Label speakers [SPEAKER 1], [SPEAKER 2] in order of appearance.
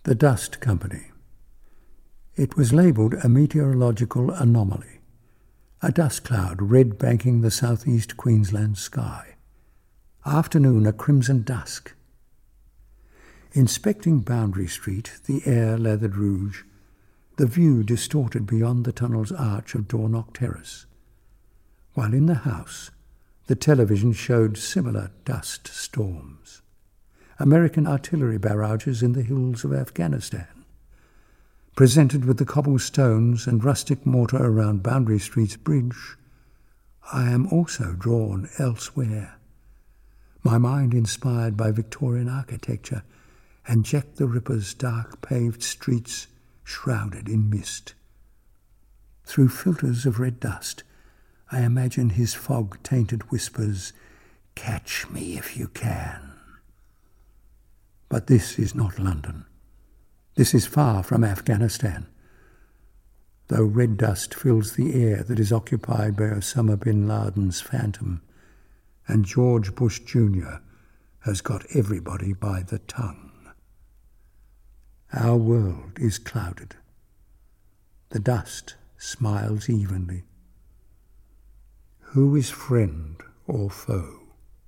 [SPEAKER 1] The Dust Company. It was labelled a meteorological anomaly, a dust cloud red banking the southeast Queensland sky. Afternoon a crimson dusk. Inspecting Boundary Street, the air lathered rouge, the view distorted beyond the tunnel's arch of Dornoch Terrace, while in the house the television showed similar dust storms. American artillery barrages in the hills of Afghanistan. Presented with the cobblestones and rustic mortar around Boundary Street's bridge, I am also drawn elsewhere, my mind inspired by Victorian architecture and Jack the Ripper's dark paved streets shrouded in mist. Through filters of red dust, I imagine his fog-tainted whispers, "Catch me if you can." But this is not London. This is far from Afghanistan, though red dust fills the air that is occupied by Osama bin Laden's phantom, and George Bush Jr. has got everybody by the tongue. Our world is clouded. The dust smiles evenly. Who is friend or foe?